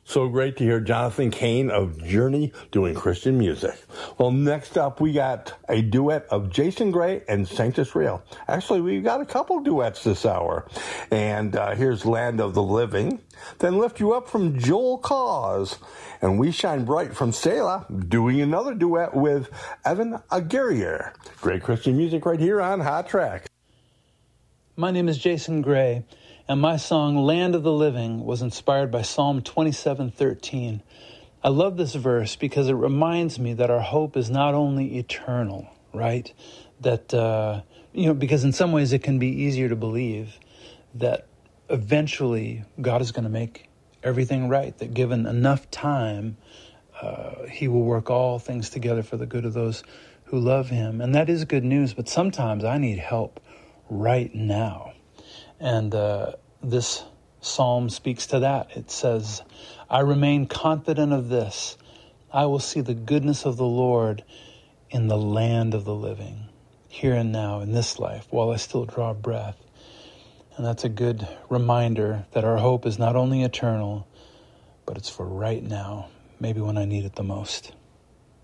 So great to hear Jonathan Cain of Journey doing Christian music. Well, next up, we got a duet of Jason Gray and Sanctus Real. Actually, we've got a couple duets this hour. And here's Land of the Living. Then Lift You Up from Joel Cause. And We Shine Bright from Selah, doing another duet with Evan Aguirre. Great Christian music right here on Hot Track. My name is Jason Gray, and my song Land of the Living was inspired by Psalm 27:13. I love this verse because it reminds me that our hope is not only eternal, right? That, because in some ways it can be easier to believe that eventually God is going to make everything right, that given enough time, he will work all things together for the good of those who love him. And that is good news, but sometimes I need help right now. And this psalm speaks to that. It says, I remain confident of this. I will see the goodness of the Lord in the land of the living, here and now, in this life, while I still draw breath. And that's a good reminder that our hope is not only eternal, but it's for right now, maybe when I need it the most.